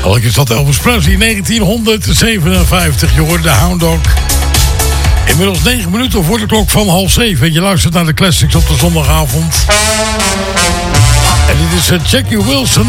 Welk is dat? Elvis Presley, 1957. Je hoorde de Hound Dog. Inmiddels 9 minuten voor de klok van 6:30. Je luistert naar de classics op de zondagavond. En dit is Jackie Wilson.